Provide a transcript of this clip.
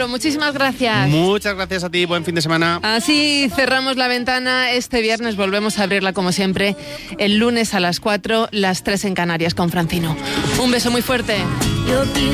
Gonzalo, muchísimas gracias. Muchas gracias a ti, buen fin de semana. Así cerramos la ventana. Este viernes volvemos a abrirla como siempre, el lunes a las 4, las 3 en Canarias con Francino. Un beso muy fuerte.